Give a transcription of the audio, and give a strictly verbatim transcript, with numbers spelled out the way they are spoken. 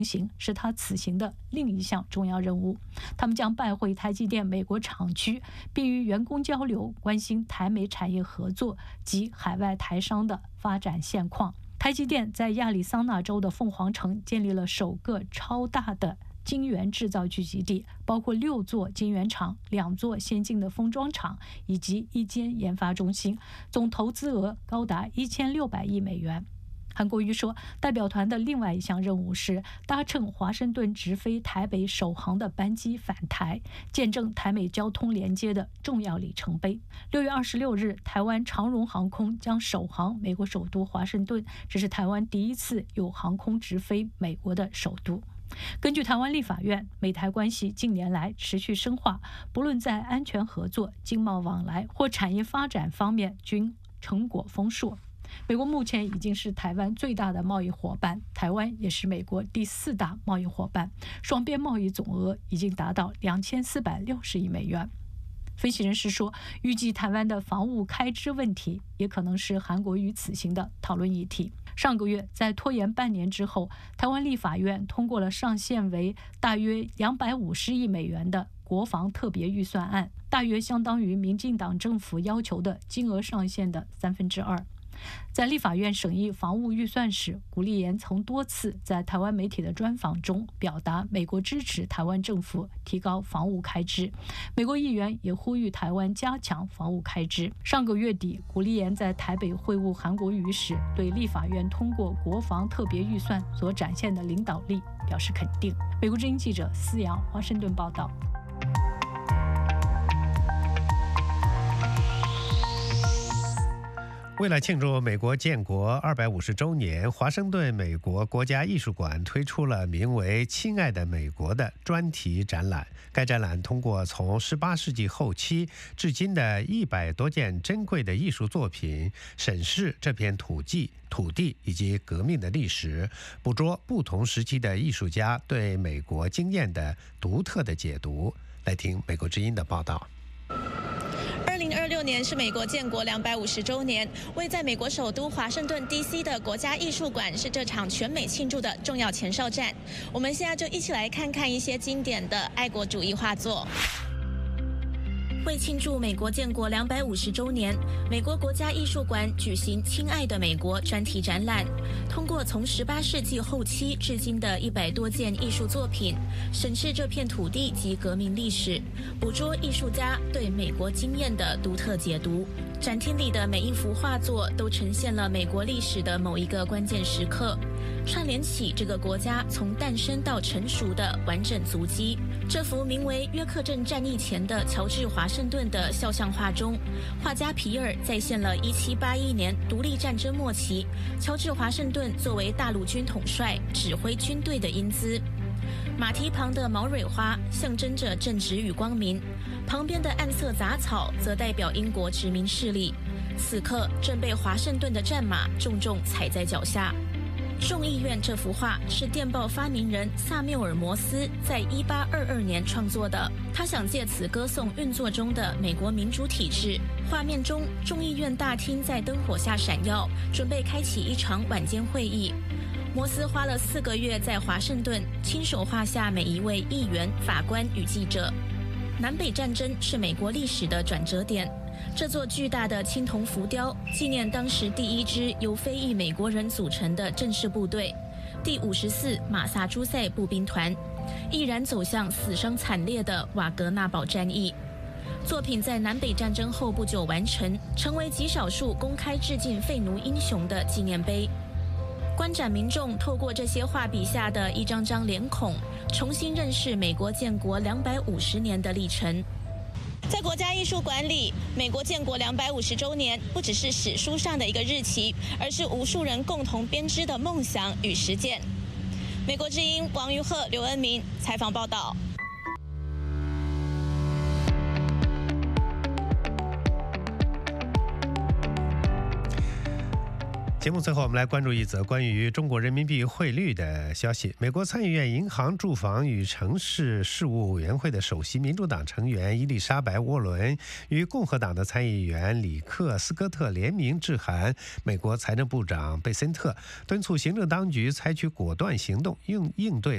行是他此行的另一项重要任务。他们将拜会台积电美国厂区，并与员工交流，关心台美产业合作及海外台商的发展现况。台积电在亚利桑那州的凤凰城建立了首个超大的晶圆制造聚集地，包括六座晶圆厂、两座先进的封装厂以及一间研发中心，总投资额高达一千六百亿美元。韩国瑜说，代表团的另外一项任务是搭乘华盛顿直飞台北首航的班机返台，见证台美交通连接的重要里程碑。六月二十六日，台湾长荣航空将首航美国首都华盛顿，这是台湾第一次有航空直飞美国的首都。根据台湾立法院，美台关系近年来持续深化，不论在安全合作、经贸往来或产业发展方面均成果丰硕。美国目前已经是台湾最大的贸易伙伴，台湾也是美国第四大贸易伙伴，双边贸易总额已经达到两千四百六十亿美元。分析人士说，预计台湾的防务开支问题也可能是韩国瑜此行的讨论议题。上个月，在拖延半年之后，台湾立法院通过了上限为大约两百五十亿美元的国防特别预算案，大约相当于民进党政府要求的金额上限的三分之二。在立法院审议防务预算时，古立言曾多次在台湾媒体的专访中表达美国支持台湾政府提高防务开支。美国议员也呼吁台湾加强防务开支。上个月底，古立言在台北会晤韩国瑜时，对立法院通过国防特别预算所展现的领导力表示肯定。美国之音记者思阳华盛顿报道。 为了庆祝美国建国二百五十周年，华盛顿美国国家艺术馆推出了名为《亲爱的美国》的专题展览。该展览通过从十八世纪后期至今的一百多件珍贵的艺术作品，审视这片土地、土地以及革命的历史，捕捉不同时期的艺术家对美国经验的独特的解读。来听美国之音的报道。 二零二六年是美国建国两百五十周年，位在美国首都华盛顿 D C 的国家艺术馆是这场全美庆祝的重要前哨站。我们现在就一起来看看一些经典的爱国主义画作。为庆祝美国建国两百五十周年，美国国家艺术馆举行《亲爱的美国》专题展览，通过从十八世纪后期至今的一百多件艺术作品，审视这片土地及革命历史，捕捉艺术家对美国经验的独特解读。展厅里的每一幅画作都呈现了美国历史的某一个关键时刻，串联起这个国家从诞生到成熟的完整足迹。这幅名为《约克镇战役前的乔治华盛顿》的肖像画中，画家皮尔再现了一七八一年独立战争末期乔治华盛顿作为大陆军统帅指挥军队的英姿。马蹄旁的毛蕊花象征着正直与光明，旁边的暗色杂草则代表英国殖民势力，此刻正被华盛顿的战马重重踩在脚下。众议院这幅画是电报发明人萨缪尔·摩斯在一八二二年创作的，他想借此歌颂运作中的美国民主体制。画面中，众议院大厅在灯火下闪耀，准备开启一场晚间会议。摩斯花了四个月在华盛顿亲手画下每一位议员、法官与记者。南北战争是美国历史的转折点。这座巨大的青铜浮雕纪念当时第一支由非裔美国人组成的正式部队——第五十四马萨诸塞步兵团，毅然走向死伤惨烈的瓦格纳堡战役。作品在南北战争后不久完成，成为极少数公开致敬废奴英雄的纪念碑。观展民众透过这些画笔下的一张张脸孔，重新认识美国建国两百五十年的历程。在国家艺术馆里，美国建国两百五十周年不只是史书上的一个日期，而是无数人共同编织的梦想与实践。美国之音王于鹤、刘恩明采访报道。 节目最后，我们来关注一则关于中国人民币汇率的消息。美国参议院银行、住房与城市事务委员会的首席民主党成员伊丽莎白·沃伦与共和党的参议员里克·斯科特联名致函美国财政部长贝森特，敦促行政当局采取果断行动，应应对